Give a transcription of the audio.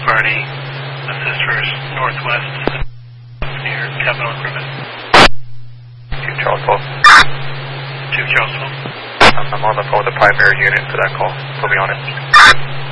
Barney, assist first northwest near Capitol Griffin. 2 Charles 12. 2 Charles 12. I'm on the phone with the primary unit for that call. Put me on it.